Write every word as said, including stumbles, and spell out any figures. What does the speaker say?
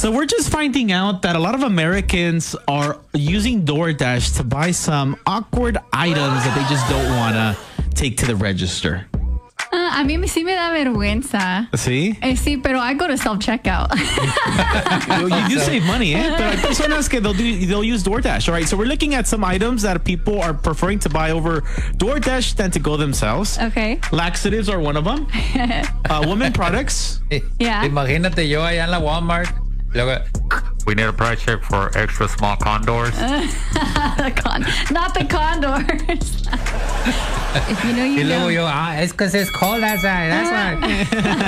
So we're just finding out that a lot of Americans are using DoorDash to buy some awkward items that they just don't want to take to the register. Uh, a mí sí me da vergüenza. ¿Sí? Eh, sí, pero I go to self-checkout. you, you do save money, eh? Pero hay personas que they'll, do, they'll use DoorDash. All right, so we're looking at some items that people are preferring to buy over DoorDash than to go themselves. Okay. Laxatives are one of them. uh, women products. Yeah. Imagínate yo allá en la Walmart. Luego, we need a price check for extra small condors. the con- not the condors. If you know, you y luego know. yo, ah, es que it's cold outside. That's why.